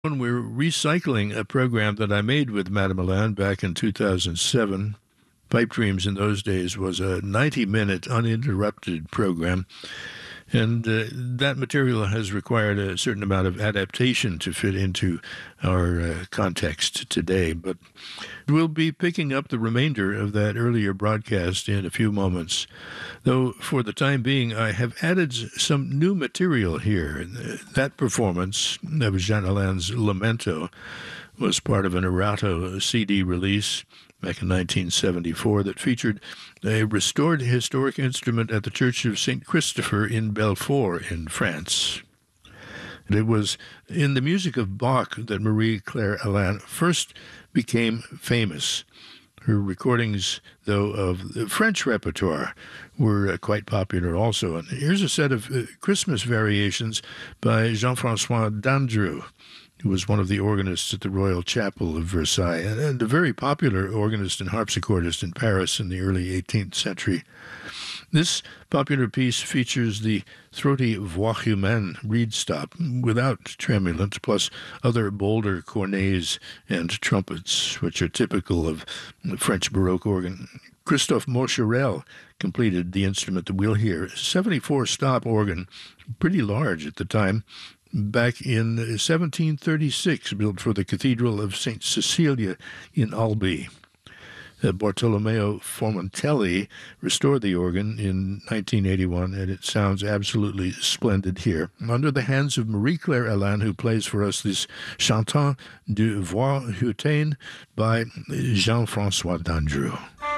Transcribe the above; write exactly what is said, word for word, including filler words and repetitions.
When we're recycling a program that I made with Madame Alain back in two thousand seven. Pipe Dreams in those days was a ninety minute uninterrupted program. And uh, that material has required a certain amount of adaptation to fit into our uh, context today. But we'll be picking up the remainder of that earlier broadcast in a few moments. Though for the time being, I have added some new material here. That performance of Jean Alain's Lamento was part of an Erato C D release back in nineteen seventy-four that featured a restored historic instrument at the Church of Saint Christopher in Belfort in France. And it was in the music of Bach that Marie-Claire Alain first became famous. Her recordings, though, of the French repertoire were uh, quite popular also. And here's a set of uh, Christmas variations by Jean-François Dandrou, who was one of the organists at the Royal Chapel of Versailles, and a very popular organist and harpsichordist in Paris in the early eighteenth century. This popular piece features the throaty voix humaine reed stop without tremulant, plus other bolder cornets and trumpets, which are typical of the French Baroque organ. Christophe Morcherel completed the instrument that we'll hear, seventy-four stop organ, pretty large at the time, back in seventeen thirty-six, built for the Cathedral of Saint Cecilia in Albi. Uh, Bartolomeo Formentelli restored the organ in nineteen eighty-one, and it sounds absolutely splendid here, under the hands of Marie-Claire Alain, who plays for us this Chantant de Voix Hautaine by Jean-François Dandrou.